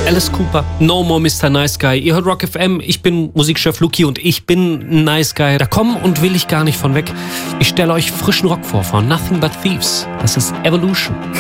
Alice Cooper, No More Mr. Nice Guy. Ihr hört Rock FM, ich bin Musikchef Luki und ich bin ein Nice Guy. Da kommen und will ich gar nicht von weg. Ich stelle euch frischen Rock vor von Nothing But Thieves. Das ist Evolution.